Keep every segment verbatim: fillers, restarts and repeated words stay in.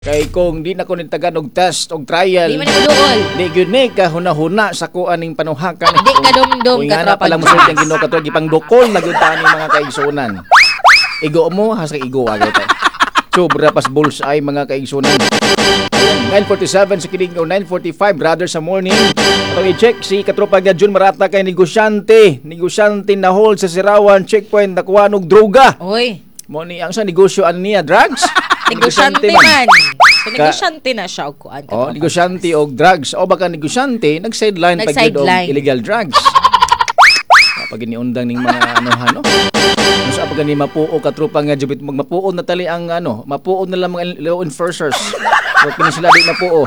Kay kung di na ko nitagan og test og trial. Di man ko dool. Di gyud ni ka hunahuna sa kuaning panuhakan. Di ka dum-dum ka ka pala mo sa Ginoo katong gipang dukol na gyud tani mga kaigsunan. Igo mo hasa igo agay ta. Sobra pas bullseye mga kaigsunan. nine forty-seven sa kining o nine forty-five brother sa morning. Ato i-check si katropa nga Jun Marata kay negosyante. Negosyante na hold sa Sirawan checkpoint nakuha og droga. Oy. Mo ni ang sa negosyo ano niya drugs? Negosyante man. So, negosyante na siya og kuan. Oh, negosyante og drugs. O baka negosyante nag-sideline pag og illegal drugs. Pag iniundang ning mga ano ano. Kung sa pag ni mapuo katropa nga jubit magmapuo na tali ang ano, mapuo na lang mga law enforcers. So kini sila di mapuo.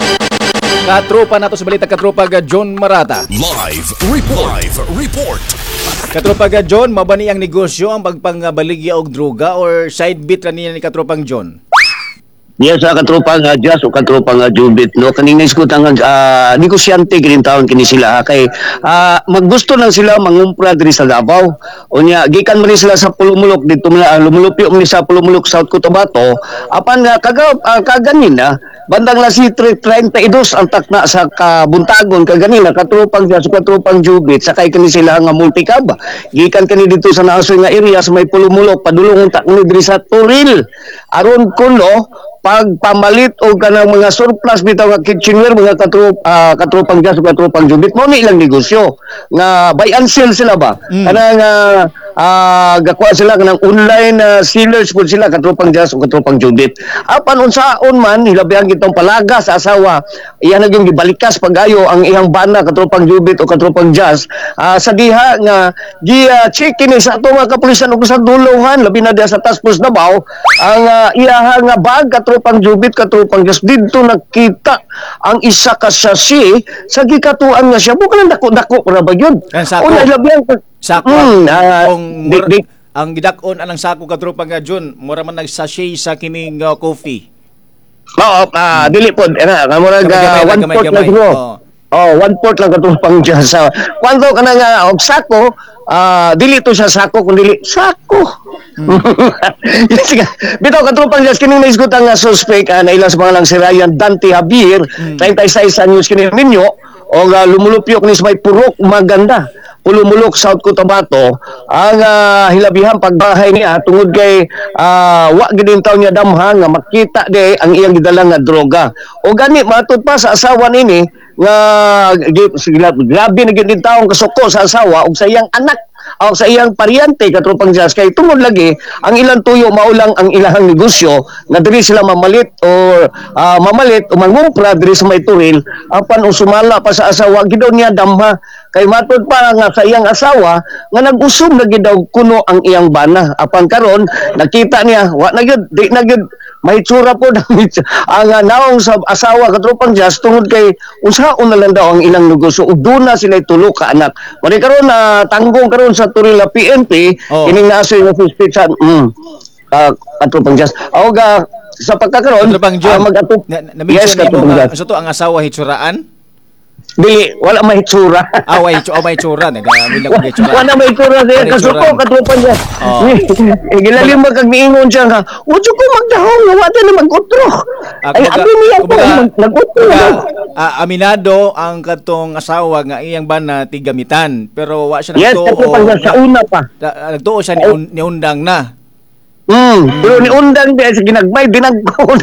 Katropa nato sa balita katropa ga John Marata. Live report. Live report. Katropa ga John, mabani ang negosyo ang pagpangabaligya og droga or side bit ra niya ni katropang John? Yes, sa katropang uh, Jazz o katropang uh, Jubit, no? Kanina iskutang uh, negosyante kining taon kini sila. Kay uh, maggusto lang sila mangumpra diri sa Davao. O niya, gikan man sila sa Pulumulok, dito uh, lumulupyo man sa Pulumulok, South Cotabato. Apan uh, kaga, uh, kaganina, bandang lasi thirty-two ang takna sa kabuntagon kaganina, katropang Jazz o katropang Jubit, sakay kani sila nga multicab. Gikan kani dito sa naasoy nga area sa may Pulumulok, padulong unta kani diri sa Turil. Aron kuno, pagpamalit o kanang mga surplus bitaw nga kitchenware mga katrop uh, katropang Jazz o katropang Jubit mo ni ilang negosyo nga buy and sell sila ba mm. kanang uh, uh, gakuha sila kanang online uh, sellers pud sila katropang Jazz o katropang Jubit apan unsaon man hilabihan kitong palaga sa asawa iya naging gibalikas pagayo ang iyang bana katropang Jubit o katropang Jazz uh, sa diha nga gi uh, check kini sa ato mga kapulisan ug sa dulungan labi na diha sa Task Force Davao ang uh, iyaha nga bag katropang Jubit katropang Jazz dito nakita ang isa ka sasi sa gikatuan nga siya bukan dako-dako para ba yun o nailabihan sako mm, uh, di, di, ang gidakon anang sako katropang nga Jun mura man nagsashay sa kining uh, coffee oo uh, dili pod ana nga mura uh, one fourth lang siguro oh one fourth lang katropang Jazz sa kwanto kana nga og sako ah uh, dili to sa sako kun dili sako hmm. Sige bitaw katropang Jazz kining naisgot ang uh, suspect uh, na ilang sa mga lang si Ryan Dante Javier hmm. thirty-six anyos kini ninyo o uh, lumulupyo kini sa may Purok Maganda Pulumulok, South Cotabato ang uh, hilabihan pagbahay niya tungod kay uh, wa gidin taw niya damha nga makita de ang iyang gidala nga droga o gani matud pa sa asawa nini nga grabe na gidin taong kasuko sa asawa ug sa iyang anak o sa iyang paryente katropang Jazz kay tungod lagi ang ilang tuyo maulang ang ilang negosyo na diri sila mamalit o uh, mamalit o mangumpra diri sa may Turil apan usumala pa sa asawa gidaw niya damha kay matud pa nga sa iyang asawa nga nag-usog na gid daw kuno ang iyang bana apan karon nakita niya wa na gyud di na gyud mahitsura po ang uh, naong sa asawa katropang Jazz tungod kay unsaon na lang daw ang ilang negosyo ug duna sila tulo ka anak mali karon na uh, tanggong karon sa Turil P N P oh. Ining naasoy nga suspect mm, uh, katropang Jazz og uh, sa pagkakaroon katropang John uh, mag-atop na, na, yes katropang Jazz so to ang asawa hitsuraan dili wala may itsura ah way oh, may itsura nagawila ko itsura wala may itsura siya kasuko katropang Jazz oh. eh gilalim mo kag niingon siya nga udyo ko magdahong nga wala na mag-utro ay abi niya ko nag-utro aminado ang katong asawa nga iyang bana tigamitan pero wa siya nagtuo yes katropang Jazz sa una pa nagtuo siya ni, ni undang na Mm, pero ni undang di sa ginagmay dinagko.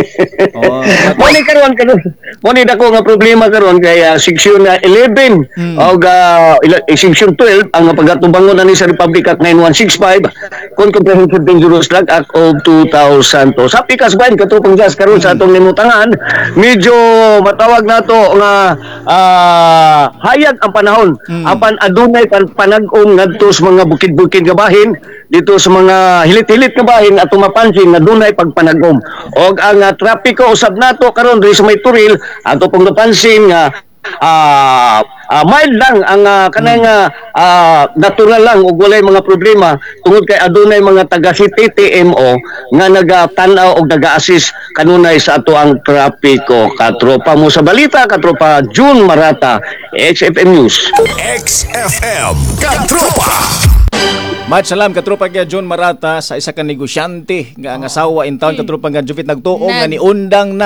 Oh, moni karon karon. Moni dako nga problema karon kay uh, section uh, eleven mm. og uh, section twelve ang pagatubangon ani sa Republic Act nine one six five kon Comprehensive Dangerous Drug Act of two thousand two. Sa pikas bain katropang Jazz karon mm. sa atong limutangan, medyo matawag nato nga uh, hayag ang panahon. Mm. Apan adunay pan panag-om ngadto sa mga bukid-bukid nga bahin dito sa mga hilit-hilit nga bahin at mapansin na dunay pagpanagom og ang uh, trapiko usab nato karon diri sa may Turil ato pong napansin nga uh, uh, mild lang ang uh, kanang uh, uh, natural lang ug walay mga problema tungod kay adunay mga taga C T T M O nga nagatanaw og naga-assist kanunay sa ato ang trapiko katropa mo sa balita katropa Jun Marata X F M News X F M Katropa Mat salam katrupa kay John Marata sa isa ka negosyante nga ang asawa in town katrupa nga Jupit nagtuong nga Nag- niundang na